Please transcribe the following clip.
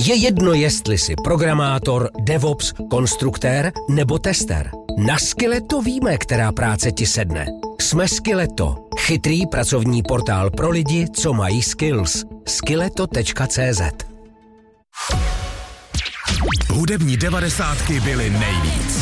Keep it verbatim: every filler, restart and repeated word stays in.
Je jedno, jestli jsi programátor, DevOps, konstruktér nebo tester. Na Skilleto víme, která práce ti sedne. Jsme Skilleto, chytrý pracovní portál pro lidi, co mají skills. skilleto tečka cé zet. Hudební devadesátky byly nejvíc.